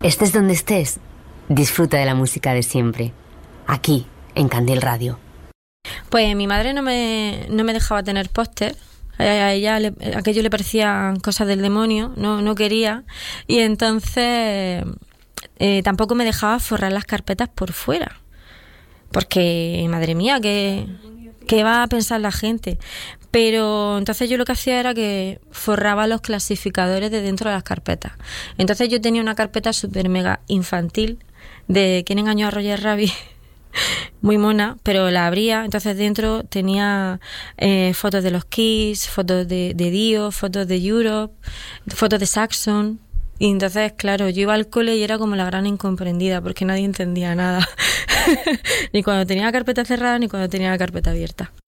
Estés donde estés, disfruta de la música de siempre. Aquí, en Candel Radio. Pues mi madre no me dejaba tener póster. A ella aquello le parecían cosas del demonio, no quería. Y entonces tampoco me dejaba forrar las carpetas por fuera. Porque, madre mía, ¿qué va a pensar la gente? Pero entonces yo lo que hacía era que forraba los clasificadores de dentro de las carpetas. Entonces yo tenía una carpeta súper mega infantil de ¿Quién engañó a Roger Rabbit? Muy mona, pero la abría, entonces dentro tenía fotos de los Kiss, fotos de Dio, fotos de Europe, fotos de Saxon. Y entonces, claro, yo iba al cole y era como la gran incomprendida, porque nadie entendía nada. Ni cuando tenía la carpeta cerrada, ni cuando tenía la carpeta abierta.